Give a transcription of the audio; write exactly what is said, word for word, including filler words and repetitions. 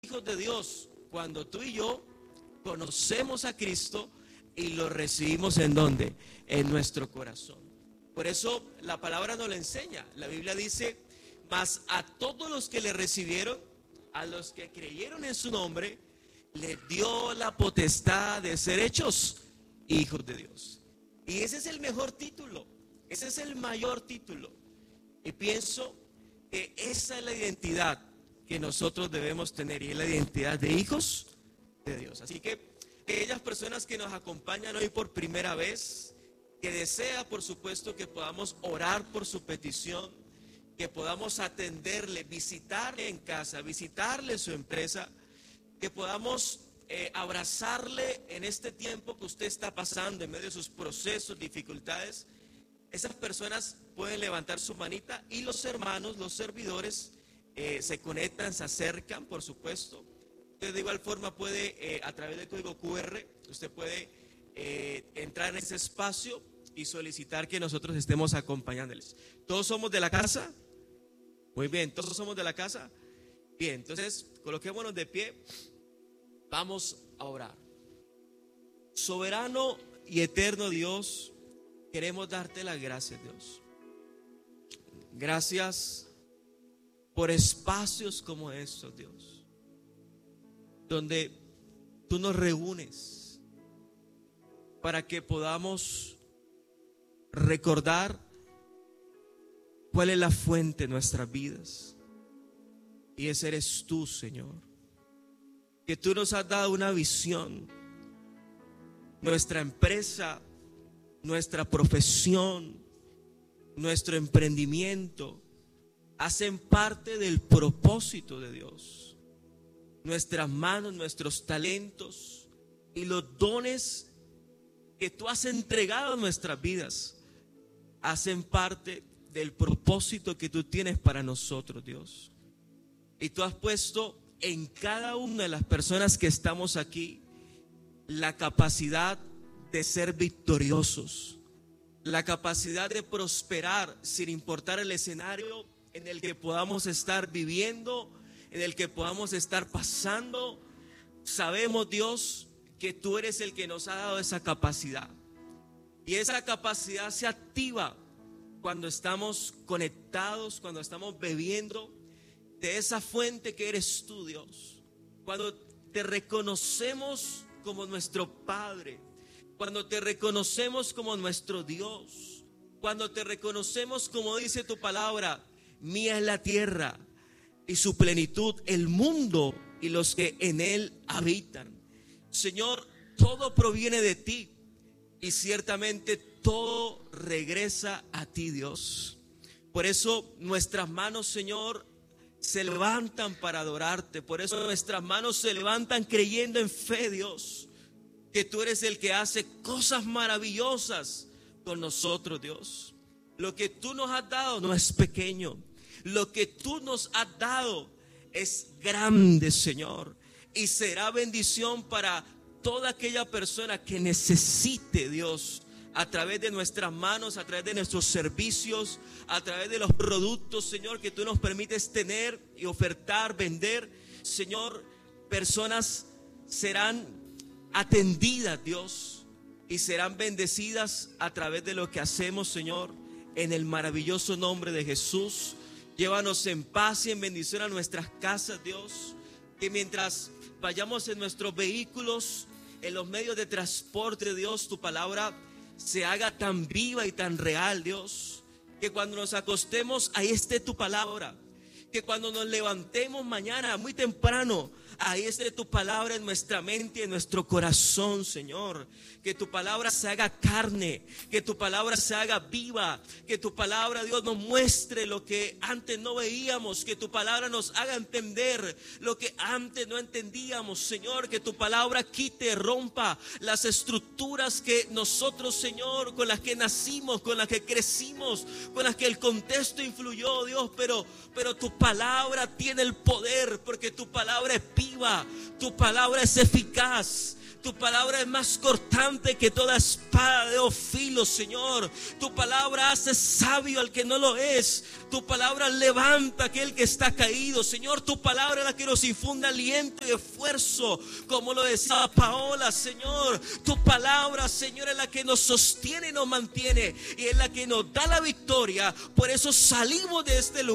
hijos de Dios cuando tú y yo conocemos a Cristo y lo recibimos en donde, en nuestro corazón. Por eso la palabra nos lo enseña. La Biblia dice: mas a todos los que le recibieron, a los que creyeron en su nombre, le dio la potestad de ser hechos hijos de Dios. Y ese es el mejor título, ese es el mayor título. Y pienso que esa es la identidad que nosotros debemos tener, y es la identidad de hijos de Dios. Así que aquellas personas que nos acompañan hoy por primera vez, que desea por supuesto que podamos orar por su petición, que podamos atenderle, visitarle en casa, visitarle en su empresa, que podamos eh, abrazarle en este tiempo que usted está pasando en medio de sus procesos, dificultades. Esas personas pueden levantar su manita y los hermanos, los servidores, eh, se conectan, se acercan, por supuesto. Usted de igual forma puede, eh, a través del código cu erre, usted puede eh, entrar en ese espacio y solicitar que nosotros estemos acompañándoles. ¿Todos somos de la casa? Muy bien, ¿todos somos de la casa? Bien, entonces coloquémonos de pie. Vamos a orar. Soberano y eterno Dios, queremos darte las gracias, Dios. Gracias por espacios como estos, Dios, donde tú nos reúnes para que podamos recordar cuál es la fuente de nuestras vidas. Y ese eres tú, Señor. Que tú nos has dado una visión. Nuestra empresa, nuestra profesión, nuestro emprendimiento hacen parte del propósito de Dios. Nuestras manos, nuestros talentos y los dones que tú has entregado a nuestras vidas hacen parte del propósito que tú tienes para nosotros, Dios. Y tú has puesto en cada una de las personas que estamos aquí la capacidad de ser victoriosos, la capacidad de prosperar sin importar el escenario en el que podamos estar viviendo, en el que podamos estar pasando. Sabemos, Dios, que tú eres el que nos ha dado esa capacidad, y esa capacidad se activa cuando estamos conectados, cuando estamos bebiendo de esa fuente que eres tú, Dios. Cuando te reconocemos como nuestro Padre, cuando te reconocemos como nuestro Dios, cuando te reconocemos como dice tu palabra: mía es la tierra y su plenitud, el mundo y los que en él habitan. Señor, todo proviene de ti y ciertamente todo regresa a ti, Dios. Por eso nuestras manos, Señor, se levantan para adorarte. Por eso nuestras manos se levantan creyendo en fe, Dios, que tú eres el que hace cosas maravillosas con nosotros, Dios. Lo que tú nos has dado no es pequeño. Lo que tú nos has dado es grande, Señor, y será bendición para toda aquella persona que necesite, Dios, a través de nuestras manos, a través de nuestros servicios, a través de los productos, Señor, que tú nos permites tener y ofertar, vender. Señor, personas serán atendidas, Dios, y serán bendecidas a través de lo que hacemos, Señor, en el maravilloso nombre de Jesús. Llévanos en paz y en bendición a nuestras casas, Dios. Que mientras vayamos en nuestros vehículos, en los medios de transporte, Dios, tu palabra se haga tan viva y tan real, Dios. Que cuando nos acostemos, ahí esté tu palabra. Que cuando nos levantemos mañana muy temprano, ahí esté tu palabra en nuestra mente y en nuestro corazón, Señor. Que tu palabra se haga carne, que tu palabra se haga viva, que tu palabra, Dios, nos muestre lo que antes no veíamos, que tu palabra nos haga entender lo que antes no entendíamos, Señor. Que tu palabra quite, rompa las estructuras que nosotros, Señor, con las que nacimos, con las que crecimos, con las que el contexto influyó, Dios, pero, pero tu palabra tiene el poder, porque tu palabra es viva, tu palabra es eficaz, Tu palabra es más cortante que toda espada de dos filos, Señor. Tu palabra hace sabio al que no lo es. Tu palabra levanta a aquel que está caído, Señor. Tu palabra es la que nos infunde aliento y esfuerzo, como lo decía Paola, Señor. Tu palabra, Señor, es la que nos sostiene y nos mantiene, y es la que nos da la victoria. Por eso salimos de este lugar